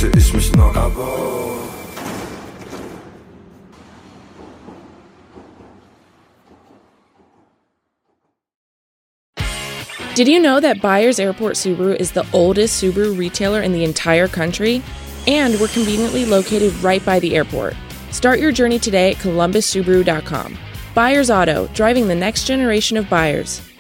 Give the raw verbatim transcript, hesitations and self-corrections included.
wusste ich mich noch, aber Did you know that Byers Airport Subaru is the oldest Subaru retailer in the entire country? And we're conveniently located right by the airport. Start your journey today at columbus subaru dot com. Byers Auto, driving the next generation of buyers.